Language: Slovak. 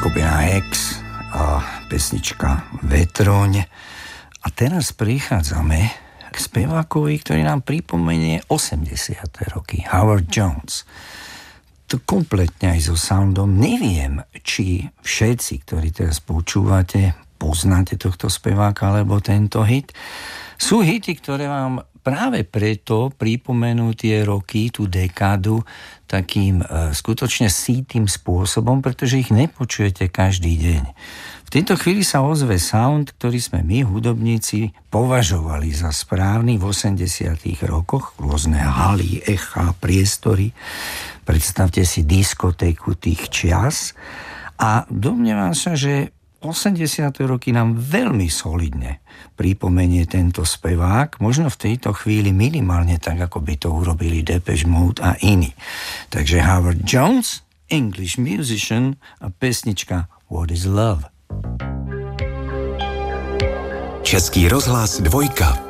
skupina X a pesnička Vetroň. A teraz prichádzame k spevákovi, ktorý nám pripomenie 80. roky, Howard Jones. To kompletne aj so soundom. Neviem, či všetci, ktorí teraz počúvate, poznáte tohto speváka alebo tento hit. Sú hity, ktoré vám práve preto pripomenú tie roky, tú dekádu takým skutočne sítým spôsobom, pretože ich nepočujete každý deň. V tejto chvíli sa ozve sound, ktorý sme my, hudobníci, považovali za správny v 80. rokoch. Rôzne haly, echa, priestory. Predstavte si diskotéku tých čias. A domnievam sa, že 80. roky nám veľmi solidne pripomenie tento spevák, možno v tejto chvíli minimálne tak, ako by to urobili Depeche Mode a iní. Takže Howard Jones, English musician a pesnička What is Love. Český rozhlas 2.